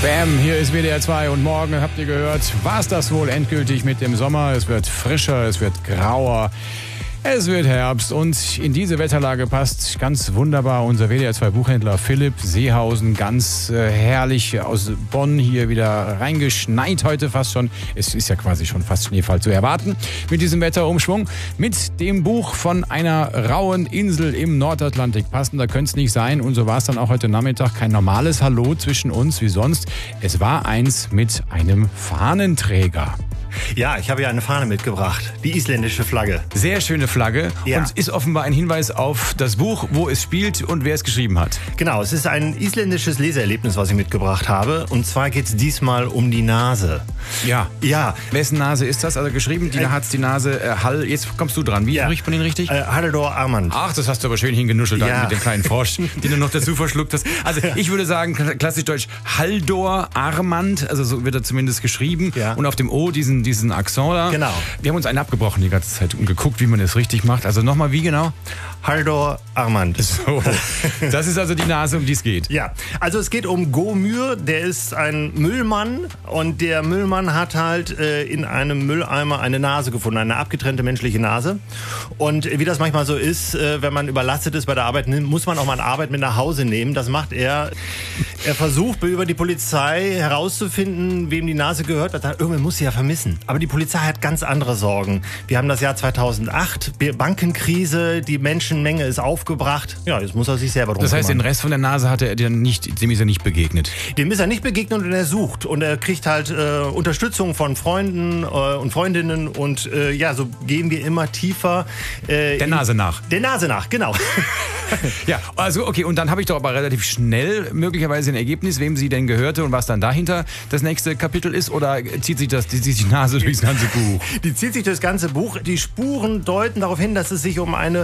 Bam, hier ist WDR 2 und morgen, habt ihr gehört, war es das wohl endgültig mit dem Sommer. Es wird frischer, es wird grauer, es wird Herbst und in diese Wetterlage passt ganz wunderbar unser WDR 2 Buchhändler Philipp Seehausen, ganz herrlich aus Bonn hier wieder reingeschneit heute fast schon. Es ist ja quasi schon fast Schneefall zu erwarten mit diesem Wetterumschwung. Mit dem Buch von einer rauen Insel im Nordatlantik. Passender könnte es nicht sein und so war es dann auch heute Nachmittag. Kein normales Hallo zwischen uns wie sonst. Es war eins mit einem Fahnenträger. Ja, ich habe ja eine Fahne mitgebracht, die isländische Flagge. Sehr schöne Flagge und ist offenbar ein Hinweis auf das Buch, wo es spielt und wer es geschrieben hat. Genau, es ist ein isländisches Leseerlebnis, was ich mitgebracht habe. Und zwar geht es diesmal um die Nase. Ja. Ja. Wessen Nase ist das? Also geschrieben, die hat die Nase Jetzt kommst du dran. Wie spricht man den richtig? Halldor Armand. Ach, das hast du aber schön hingenuschelt mit dem kleinen Frosch, den du noch dazu verschluckt hast. Also ich würde sagen, klassisch deutsch, Halldor Armand, also so wird er zumindest geschrieben. Ja. Und auf dem O diesen Akzent da. Genau. Wir haben uns einen abgebrochen die ganze Zeit und geguckt, wie man es richtig macht. Also nochmal, wie genau? Halldor Armand. So, das ist also die Nase, um die es geht. Ja, also es geht um Gomür, der ist ein Müllmann und der Müllmann hat halt in einem Mülleimer eine Nase gefunden, eine abgetrennte menschliche Nase. Und wie das manchmal so ist, wenn man überlastet ist bei der Arbeit, muss man auch mal eine Arbeit mit nach Hause nehmen. Das macht er. Er versucht über die Polizei herauszufinden, wem die Nase gehört. Irgendwann muss sie ja vermissen. Aber die Polizei hat ganz andere Sorgen. Wir haben das Jahr 2008, Bankenkrise, die Menschenmenge ist aufgebracht. Ja, jetzt muss er sich selber drum kümmern. Das heißt, den Rest von der Nase hat er dem ist er nicht begegnet? Dem ist er nicht begegnet und er sucht. Und er kriegt halt Unterstützung von Freunden und Freundinnen. Und so gehen wir immer tiefer. Der Nase nach. Der Nase nach, genau. Ja, also okay, und dann habe ich doch aber relativ schnell möglicherweise ein Ergebnis, wem sie denn gehörte und was dann dahinter das nächste Kapitel ist, oder zieht sich die Nase durchs ganze Buch? Die zieht sich durchs ganze Buch. Die Spuren deuten darauf hin, dass es sich um eine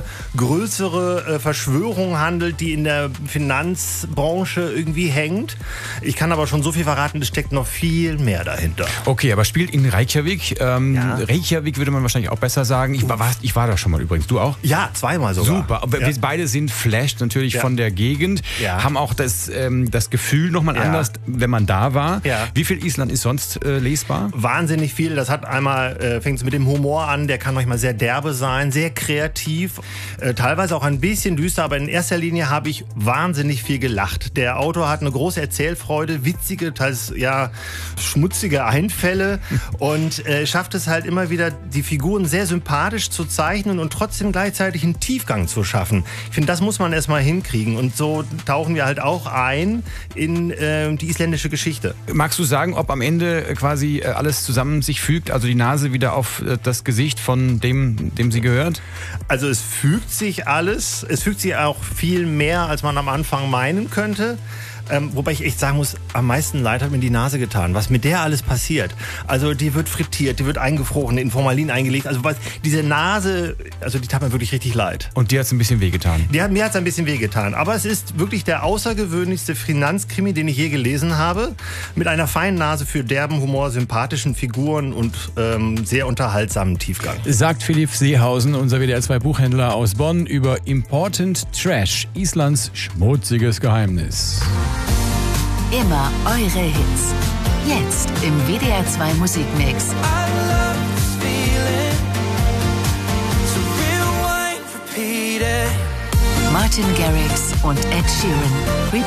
größere Verschwörung handelt, die in der Finanzbranche irgendwie hängt. Ich kann aber schon so viel verraten, es steckt noch viel mehr dahinter. Okay, aber spielt in Reykjavik. Reykjavik würde man wahrscheinlich auch besser sagen. Ich war da schon mal übrigens. Du auch? Ja, zweimal sogar. Super. Wir beide sind flashed natürlich von der Gegend. Ja. Haben auch das Gefühl nochmal anders, wenn man da war. Ja. Wie viel Island ist sonst lesbar? Wahnsinnig viel. Das hat einmal, fängt es mit dem Humor an. Der kann manchmal sehr derbe sein, sehr kreativ. Teilweise auch ein bisschen düster, aber in erster Linie habe ich wahnsinnig viel gelacht. Der Autor hat eine große Erzählfreude, witzige, teils schmutzige Einfälle und schafft es halt immer wieder, die Figuren sehr sympathisch zu zeichnen und trotzdem gleichzeitig einen Tiefgang zu schaffen. Ich finde, das muss man erstmal hinkriegen und so tauchen wir halt auch ein in die isländische Geschichte. Magst du sagen, ob am Ende quasi alles zusammen sich fügt, also die Nase wieder auf das Gesicht von dem sie gehört? Also es fügt sich alles, es fügt sich auch viel mehr, als man am Anfang meinen könnte. Wobei ich echt sagen muss, am meisten leid hat mir die Nase getan. Was mit der alles passiert. Also die wird frittiert, die wird eingefroren, in Formalin eingelegt. Also diese Nase, also die tat mir wirklich richtig leid. Und dir hat es ein bisschen wehgetan? Mir hat es ein bisschen wehgetan. Aber es ist wirklich der außergewöhnlichste Finanzkrimi, den ich je gelesen habe. Mit einer feinen Nase für derben Humor, sympathischen Figuren und sehr unterhaltsamen Tiefgang. Sagt Philipp Seehausen, unser WDR 2 Buchhändler aus Bonn, über Important Trash, Islands schmutziges Geheimnis. Immer eure Hits. Jetzt im WDR 2 Musikmix. Martin Garrix und Ed Sheeran.